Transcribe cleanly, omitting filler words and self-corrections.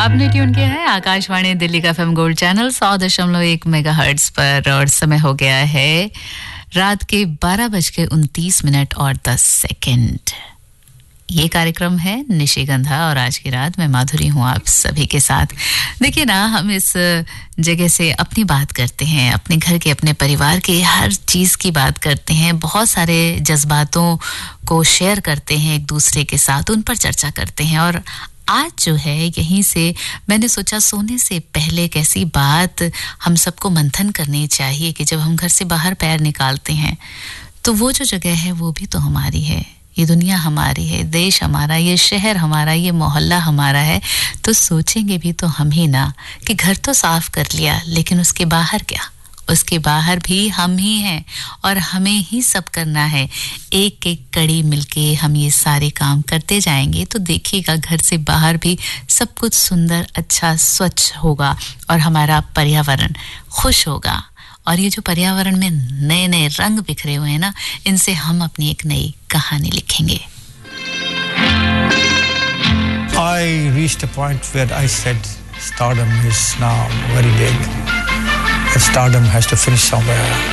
आपने ट्यून किया है आकाशवाणी दिल्ली का एफएम गोल्ड चैनल 100.1 मेगाहर्ट्ज पर और समय हो गया है रात के 12:29 और 10 सेकंड। ये कार्यक्रम है निशिगंधा और आज की रात मैं माधुरी हूँ आप सभी के साथ। देखिए ना, हम इस जगह से अपनी बात करते हैं, अपने घर के, अपने परिवार के हर चीज़ की बात करते हैं, बहुत सारे जज्बातों को शेयर करते हैं एक दूसरे के साथ, उन पर चर्चा करते हैं। और आज जो है यहीं से मैंने सोचा सोने से पहले एक ऐसी बात हम सबको मंथन करनी चाहिए कि जब हम घर से बाहर पैर निकालते हैं तो वो जो जगह है वो भी तो हमारी है, ये दुनिया हमारी है, देश हमारा, ये शहर हमारा, ये मोहल्ला हमारा है। तो सोचेंगे भी तो हम ही ना कि घर तो साफ कर लिया, लेकिन उसके बाहर क्या? उसके बाहर भी हम ही हैं और हमें ही सब करना है। एक एक कड़ी मिलके हम ये सारे काम करते जाएंगे तो देखिएगा घर से बाहर भी सब कुछ सुंदर, अच्छा, स्वच्छ होगा और हमारा पर्यावरण खुश होगा। और ये जो पर्यावरण में नए नए रंग बिखरे हुए हैं ना, इनसे हम अपनी एक नई कहानी लिखेंगे। I reached a point where I said stardom is now very big. But stardom has to finish somewhere.